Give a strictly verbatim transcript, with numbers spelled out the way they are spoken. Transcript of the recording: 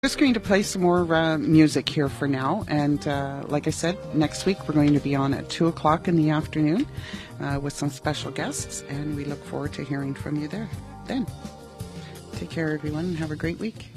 Just going to play some more uh, music here for now, and uh, like I said, next week we're going to be on at two o'clock in the afternoon uh, with some special guests, and we look forward to hearing from you there then. Take care, everyone, and have a great week.